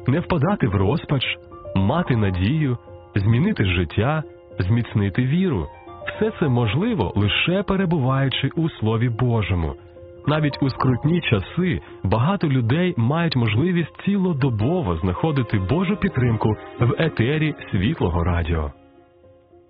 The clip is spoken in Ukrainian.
не впадати в розпач, мати надію, змінити життя, зміцнити віру. Все це можливо, лише перебуваючи у Слові Божому. Навіть у скрутні часи багато людей мають можливість цілодобово знаходити Божу підтримку в етері Світлого Радіо.